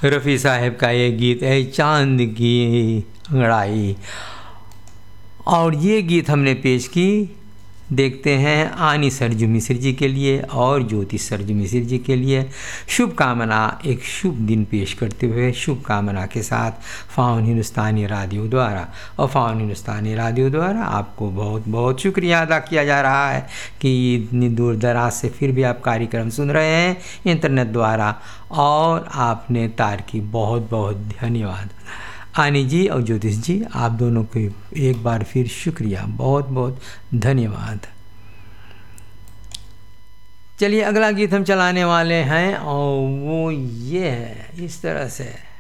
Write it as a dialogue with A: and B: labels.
A: रफ़ी साहब का ये गीत है चांद की अंगड़ाई। और ये गीत हमने पेश की, देखते हैं आनी सरजू मिश्र जी के लिए और ज्योति सरजू मिश्र जी के लिए। शुभकामना, एक शुभ दिन पेश करते हुए शुभकामना के साथ फ़ाउन हिंदुस्तानी रेडियो द्वारा और फ़ाउन हिंदुस्तानी रेडियो द्वारा आपको बहुत बहुत शुक्रिया अदा किया जा रहा है कि इतनी दूर दराज से फिर भी आप कार्यक्रम सुन रहे हैं इंटरनेट द्वारा, और आपने तार की बहुत बहुत धन्यवाद। आनी जी और ज्योतिष जी, आप दोनों को एक बार फिर शुक्रिया, बहुत बहुत धन्यवाद। चलिए अगला गीत हम चलाने वाले हैं और वो ये है इस तरह से।